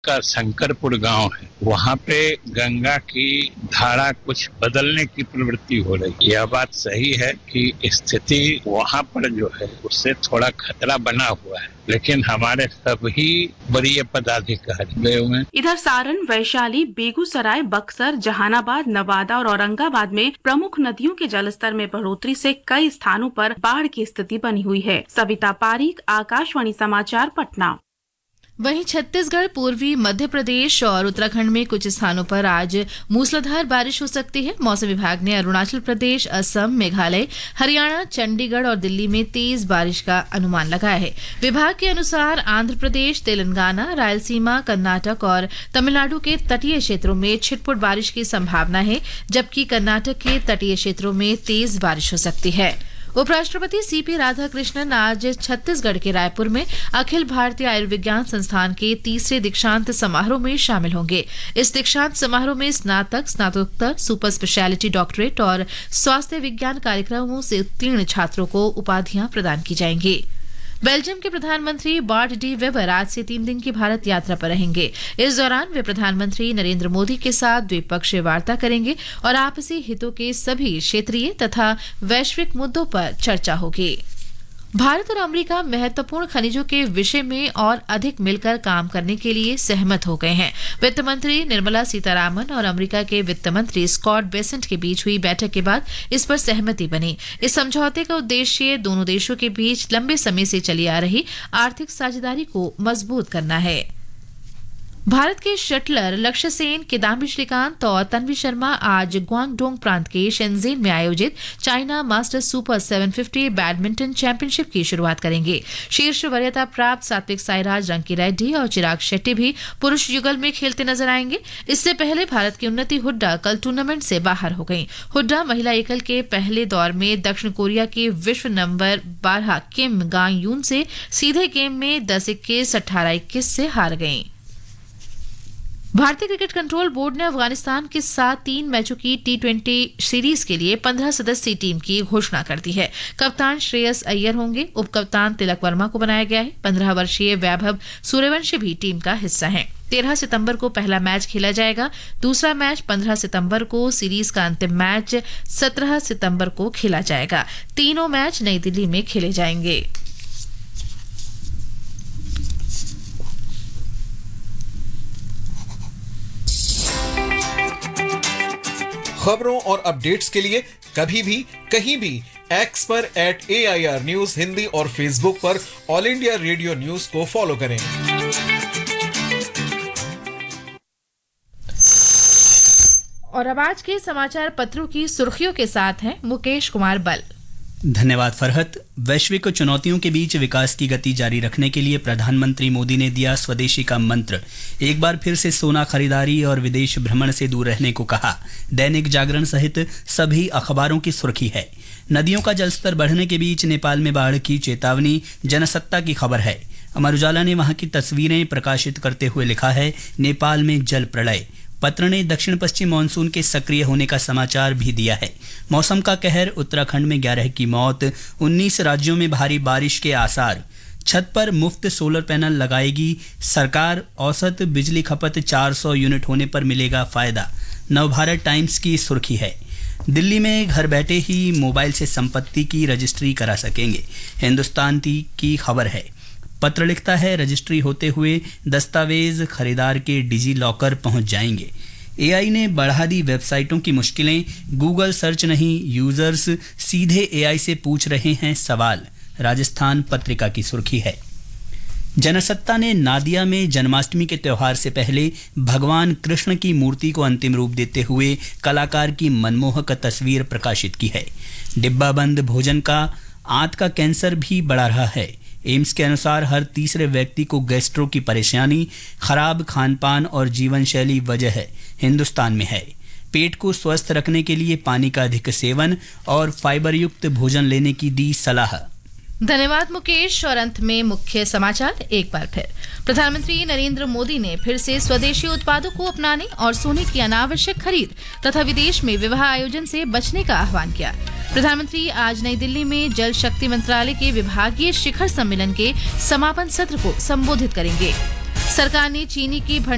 का शंकरपुर गांव है, वहाँ पे गंगा की धारा कुछ बदलने की प्रवृत्ति हो रही। यह बात सही है कि स्थिति वहाँ पर जो है उससे थोड़ा खतरा बना हुआ है, लेकिन हमारे सभी वरीय पदाधिकारी गए हुए हैं। इधर सारण, वैशाली, बेगूसराय, बक्सर, जहानाबाद, नवादा और औरंगाबाद में प्रमुख नदियों के जलस्तर में बढ़ोतरी से कई स्थानों पर बाढ़ की स्थिति बनी हुई है। सविता पारीक, आकाशवाणी समाचार, पटना। वहीं छत्तीसगढ़, पूर्वी मध्य प्रदेश और उत्तराखंड में कुछ स्थानों पर आज मूसलाधार बारिश हो सकती है। मौसम विभाग ने अरुणाचल प्रदेश, असम, मेघालय, हरियाणा, चंडीगढ़ और दिल्ली में तेज बारिश का अनुमान लगाया है। विभाग के अनुसार आंध्र प्रदेश, तेलंगाना, रायलसीमा, कर्नाटक और तमिलनाडु के तटीय क्षेत्रों में छिटपुट बारिश की संभावना है, जबकि कर्नाटक के तटीय क्षेत्रों में तेज बारिश हो सकती है। उपराष्ट्रपति सीपी राधाकृष्णन आज छत्तीसगढ़ के रायपुर में अखिल भारतीय आयुर्विज्ञान संस्थान के तीसरे दीक्षांत समारोह में शामिल होंगे। इस दीक्षांत समारोह में स्नातक, स्नातकोत्तर, सुपर स्पेशलिटी डॉक्टरेट और स्वास्थ्य विज्ञान कार्यक्रमों से उत्तीर्ण छात्रों को उपाधियां प्रदान की जाएंगी। बेल्जियम के प्रधानमंत्री बार्ट डी वेबर आज से 3 दिन की भारत यात्रा पर रहेंगे। इस दौरान वे प्रधानमंत्री नरेंद्र मोदी के साथ द्विपक्षीय वार्ता करेंगे और आपसी हितों के सभी क्षेत्रीय तथा वैश्विक मुद्दों पर चर्चा होगी। भारत और अमेरिका महत्वपूर्ण खनिजों के विषय में और अधिक मिलकर काम करने के लिए सहमत हो गए हैं। वित्त मंत्री निर्मला सीतारामन और अमेरिका के वित्त मंत्री स्कॉट बेसेंट के बीच हुई बैठक के बाद इस पर सहमति बनी। इस समझौते का उद्देश्य दोनों देशों के बीच लंबे समय से चली आ रही आर्थिक साझेदारी को मजबूत करना है। भारत के शटलर लक्ष्य सेन, किदाम्बी श्रीकांत और तन्वी शर्मा आज ग्वांगडोंग प्रांत के शेनजेन में आयोजित China masters super 750 badminton championship की शुरुआत करेंगे। शीर्ष वरीयता प्राप्त सात्विक साईराज, रंकी रेड्डी और चिराग शेट्टी भी पुरुष युगल में खेलते नजर आएंगे। इससे पहले भारत की उन्नति हुड्डा कल टूर्नामेंट से बाहर हो गयी। हुड्डा महिला एकल के पहले दौर में दक्षिण कोरिया के विश्व नंबर 12 किम गांग यून से सीधे गेम में 10-21, 18-21 से हार गयी। भारतीय क्रिकेट कंट्रोल बोर्ड ने अफगानिस्तान के साथ 3 मैचों की T20 सीरीज के लिए 15 सदस्यीय टीम की घोषणा कर दी है। कप्तान श्रेयस अय्यर होंगे। उपकप्तान तिलक वर्मा को बनाया गया है। 15 वर्षीय वैभव सूर्यवंशी भी टीम का हिस्सा है। 13 सितंबर को पहला मैच खेला जाएगा। दूसरा मैच 15 सितंबर को। सीरीज का अंतिम मैच 17 सितंबर को खेला जाएगा। तीनों मैच नई दिल्ली में खेले जाएंगे। खबरों और अपडेट्स के लिए कभी भी कहीं भी एक्स पर @AIR न्यूज हिंदी और फेसबुक पर ऑल इंडिया रेडियो न्यूज को फॉलो करें। और अब आज के समाचार पत्रों की सुर्खियों के साथ हैं मुकेश कुमार बल। धन्यवाद फरहत। वैश्विक चुनौतियों के बीच विकास की गति जारी रखने के लिए प्रधानमंत्री मोदी ने दिया स्वदेशी का मंत्र। एक बार फिर से सोना खरीदारी और विदेश भ्रमण से दूर रहने को कहा। दैनिक जागरण सहित सभी अखबारों की सुर्खी है। नदियों का जलस्तर बढ़ने के बीच नेपाल में बाढ़ की चेतावनी, जनसत्ता की खबर है। अमर उजाला ने वहां की तस्वीरें प्रकाशित करते हुए लिखा है, नेपाल में जल प्रलय। पत्र ने दक्षिण पश्चिम मानसून के सक्रिय होने का समाचार भी दिया है। मौसम का कहर, उत्तराखंड में 11 की मौत, 19 राज्यों में भारी बारिश के आसार। छत पर मुफ्त सोलर पैनल लगाएगी सरकार, औसत बिजली खपत 400 यूनिट होने पर मिलेगा फायदा। नवभारत टाइम्स की सुर्खी है, दिल्ली में घर बैठे ही मोबाइल से संपत्ति की रजिस्ट्री करा सकेंगे। हिंदुस्तान की खबर है। पत्र लिखता है, रजिस्ट्री होते हुए दस्तावेज खरीदार के डिजी लॉकर पहुंच जाएंगे। एआई ने बढ़ा दी वेबसाइटों की मुश्किलें, गूगल सर्च नहीं, यूजर्स सीधे एआई से पूछ रहे हैं सवाल। राजस्थान पत्रिका की सुर्खी है। जनसत्ता ने नादिया में जन्माष्टमी के त्योहार से पहले भगवान कृष्ण की मूर्ति को अंतिम रूप देते हुए कलाकार की मनमोहक तस्वीर प्रकाशित की है। डिब्बाबंद भोजन का आंत का कैंसर भी बढ़ा रहा है। एम्स के अनुसार हर तीसरे व्यक्ति को गैस्ट्रो की परेशानी, खराब खानपान और जीवन शैली वजह है। हिंदुस्तान में है, पेट को स्वस्थ रखने के लिए पानी का अधिक सेवन और फाइबर युक्त भोजन लेने की दी सलाह। धन्यवाद मुकेश। और अंत में मुख्य समाचार एक बार फिर। प्रधानमंत्री नरेंद्र मोदी ने फिर से स्वदेशी उत्पादों को अपनाने और सोने की अनावश्यक खरीद तथा विदेश में विवाह आयोजन से बचने का आह्वान किया। प्रधानमंत्री आज नई दिल्ली में जल शक्ति मंत्रालय के विभागीय शिखर सम्मेलन के समापन सत्र को संबोधित करेंगे। सरकार ने चीनी की